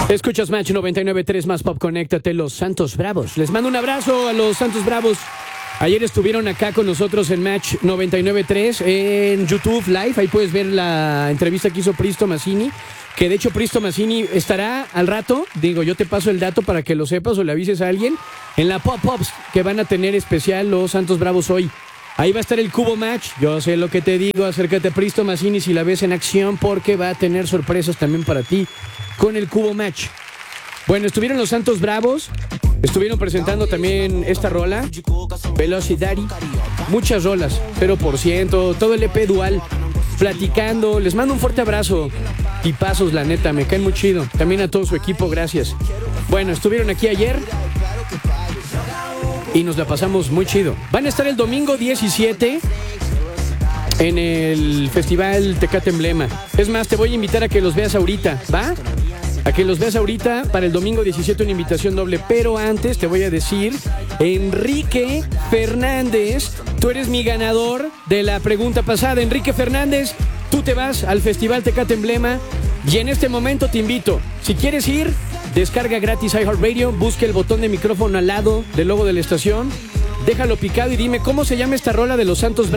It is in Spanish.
Escuchas Match 99.3 más Pop, conéctate, los Santos Bravos. Les mando un abrazo a los Santos Bravos. Ayer estuvieron acá con nosotros en Match 99.3 en YouTube Live. Ahí puedes ver la entrevista que hizo Pristo Mazzini. Que de hecho Pristo Mazzini estará al rato. Digo, yo te paso el dato para que lo sepas o le avises a alguien. En la Pop-Ups que van a tener especial los Santos Bravos hoy. Ahí va a estar el Cubo Match. Yo sé lo que te digo. Acércate a Pristo Mazzini si la ves en acción, porque va a tener sorpresas también para ti con el Cubo Match. Bueno, estuvieron los Santos Bravos. Estuvieron presentando también esta rola, Velocity. Muchas rolas, 0%, todo el EP dual, platicando. Les mando un fuerte abrazo. Tipazos, la neta, me caen muy chido. También a todo su equipo, gracias. Bueno, estuvieron aquí ayer y nos la pasamos muy chido. Van a estar el domingo 17 en el Festival Tecate Emblema. Es más, te voy a invitar a que los veas ahorita, ¿va? A que los veas ahorita para el domingo 17, una invitación doble. Pero antes te voy a decir, Enrique Fernández, tú eres mi ganador de la pregunta pasada. Enrique Fernández, tú te vas al Festival Tecate Emblema y en este momento te invito. Si quieres ir, descarga gratis iHeartRadio, busca el botón de micrófono al lado del logo de la estación, déjalo picado y dime cómo se llama esta rola de los Santos Bravos.